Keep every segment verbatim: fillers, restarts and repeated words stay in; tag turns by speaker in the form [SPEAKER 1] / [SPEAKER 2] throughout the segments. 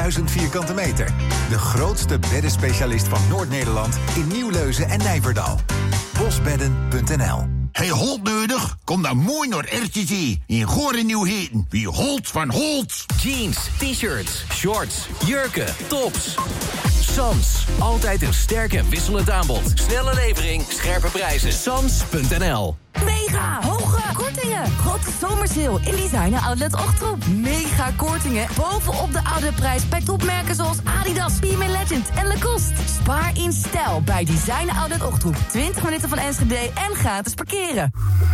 [SPEAKER 1] duizend vierkante meter. De grootste beddenspecialist van Noord-Nederland in Nieuwleuzen en Nijverdal. bosbedden punt n l.
[SPEAKER 2] Hey, Holt nodig? Kom dan mooi naar R T G in Goor en Nieuw-Heten. Wie Holt van Holt.
[SPEAKER 3] Jeans, t-shirts, shorts, jurken, tops. Sams, altijd een sterk en wisselend aanbod. Snelle levering, scherpe prijzen. Sams punt n l.
[SPEAKER 4] Mega hoge kortingen. Grote zomersale in Designer Outlet Ochtroep. Mega kortingen bovenop de oude prijs bij topmerken zoals Adidas, P M A Legend en Lacoste. Spaar in stijl bij Designer Outlet Ochtroep. twintig minuten van Enschede en gratis parkeren.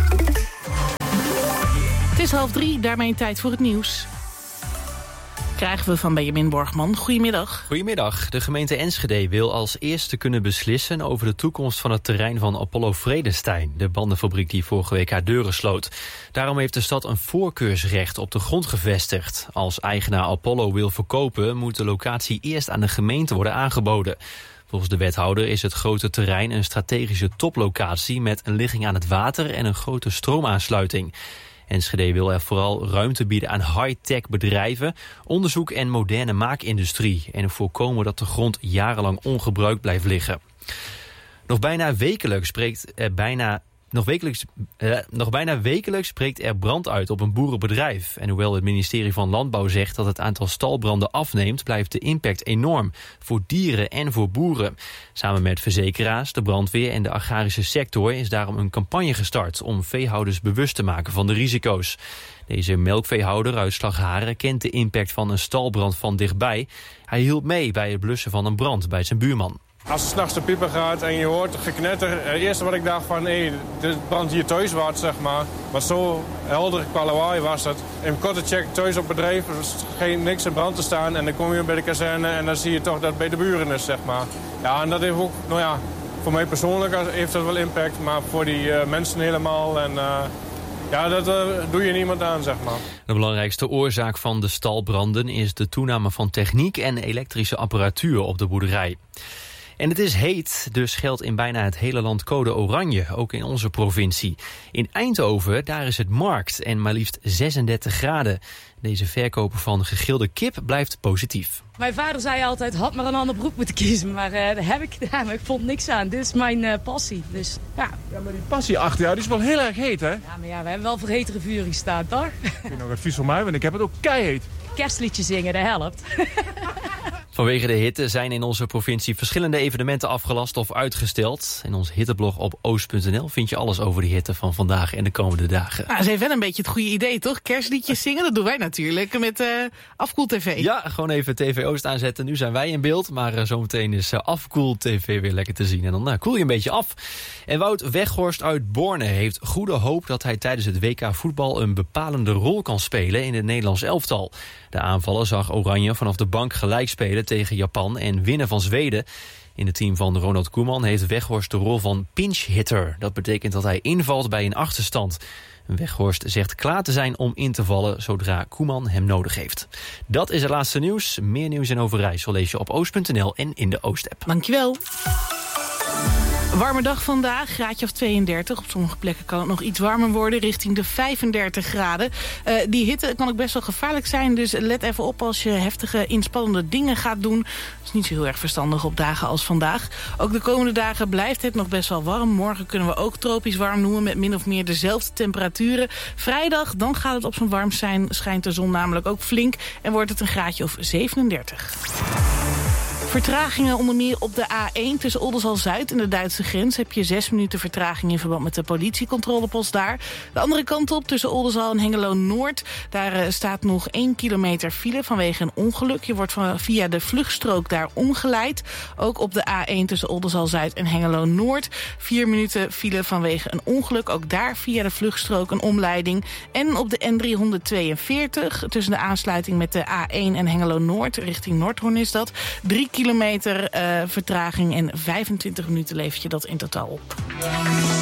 [SPEAKER 5] Het is half drie, daarmee tijd voor het nieuws. Krijgen we van Benjamin Borgman. Goedemiddag.
[SPEAKER 6] Goedemiddag. De gemeente Enschede wil als eerste kunnen beslissen over de toekomst van het terrein van Apollo Vredestein, de bandenfabriek die vorige week haar deuren sloot. Daarom heeft de stad een voorkeursrecht op de grond gevestigd. Als eigenaar Apollo wil verkopen, moet de locatie eerst aan de gemeente worden aangeboden. Volgens de wethouder is het grote terrein een strategische toplocatie met een ligging aan het water en een grote stroomaansluiting. Enschede wil er vooral ruimte bieden aan high-tech bedrijven, onderzoek en moderne maakindustrie en voorkomen dat de grond jarenlang ongebruikt blijft liggen. Nog bijna wekelijks spreekt er bijna... Nog, wekelijks, eh, nog bijna wekelijks breekt er brand uit op een boerenbedrijf. En hoewel het ministerie van Landbouw zegt dat het aantal stalbranden afneemt, blijft de impact enorm. Voor dieren en voor boeren. Samen met verzekeraars, de brandweer en de agrarische sector is daarom een campagne gestart om veehouders bewust te maken van de risico's. Deze melkveehouder uit Slagharen kent de impact van een stalbrand van dichtbij. Hij hielp mee bij het blussen van een brand bij zijn buurman.
[SPEAKER 7] Als het 's nachts de pieper gaat en je hoort geknetter, het eerste wat ik dacht van, hé, de brand hier thuis was, zeg maar. Maar zo helder qua lawaai was het. In korte check thuis op bedrijf, er is geen, niks in brand te staan. En dan kom je bij de kazerne en dan zie je toch dat het bij de buren is, zeg maar. Ja, en dat heeft ook, nou ja, voor mij persoonlijk heeft dat wel impact, maar voor die uh, mensen helemaal. En uh, ja, dat uh, doe je niemand aan, zeg maar.
[SPEAKER 6] De belangrijkste oorzaak van de stalbranden is de toename van techniek en elektrische apparatuur op de boerderij. En het is heet, dus geldt in bijna het hele land code oranje, ook in onze provincie. In Eindhoven, daar is het markt en maar liefst zesendertig graden. Deze verkoper van gegrilde kip blijft positief.
[SPEAKER 8] Mijn vader zei altijd, had maar een ander beroep moeten kiezen. Maar uh, dat heb ik gedaan, maar ik vond niks aan. Dit is mijn uh, passie, dus ja.
[SPEAKER 9] Ja, maar die passie achter jou, die is wel heel erg heet, hè?
[SPEAKER 8] Ja, maar ja, we hebben wel voor hetere vuur gestaan, toch?
[SPEAKER 9] Ik vind nog advies van mij, want ik heb het ook keiheet.
[SPEAKER 8] Kerstliedje zingen, dat helpt.
[SPEAKER 6] Vanwege de hitte zijn in onze provincie verschillende evenementen afgelast of uitgesteld. In ons hitteblog op oost punt n l vind je alles over de hitte van vandaag en de komende dagen.
[SPEAKER 5] Nou, dat is wel een beetje het goede idee, toch? Kerstliedjes zingen, dat doen wij natuurlijk met uh, Afkoel T V.
[SPEAKER 6] Ja, gewoon even T V Oost aanzetten. Nu zijn wij in beeld, maar uh, zometeen is uh, Afkoel T V weer lekker te zien. En dan uh, koel je een beetje af. En Wout Weghorst uit Borne heeft goede hoop dat hij tijdens het W K voetbal een bepalende rol kan spelen in het Nederlands elftal. De aanvaller zag Oranje vanaf de bank gelijk spelen tegen Japan en winnen van Zweden. In het team van Ronald Koeman heeft Weghorst de rol van pinch hitter. Dat betekent dat hij invalt bij een achterstand. Weghorst zegt klaar te zijn om in te vallen zodra Koeman hem nodig heeft. Dat is het laatste nieuws. Meer nieuws in Overijssel lees je op oost punt n l en in de Oost-app.
[SPEAKER 5] Dankjewel. Warme dag vandaag, graadje of tweeëndertig. Op sommige plekken kan het nog iets warmer worden, richting de vijfendertig graden. Uh, die hitte kan ook best wel gevaarlijk zijn, dus let even op als je heftige, inspannende dingen gaat doen. Dat is niet zo heel erg verstandig op dagen als vandaag. Ook de komende dagen blijft het nog best wel warm. Morgen kunnen we ook tropisch warm noemen, met min of meer dezelfde temperaturen. Vrijdag, dan gaat het op zijn warmst zijn, schijnt de zon namelijk ook flink en wordt het een graadje of zevenendertig. Vertragingen onder meer op de A één tussen Oldenzaal-Zuid en de Duitse grens. Heb je zes minuten vertraging in verband met de politiecontrolepost daar. De andere kant op tussen Oldenzaal en Hengelo-Noord. Daar uh, staat nog één kilometer file vanwege een ongeluk. Je wordt van, via de vluchtstrook daar omgeleid. Ook op de A één tussen Oldenzaal-Zuid en Hengelo-Noord. Vier minuten file vanwege een ongeluk. Ook daar via de vluchtstrook een omleiding. En op de N driehonderdtweeënveertig tussen de aansluiting met de A één en Hengelo-Noord. Richting Noordhoorn is dat. Drie kilometer uh, vertraging en vijfentwintig minuten levert je dat in totaal op.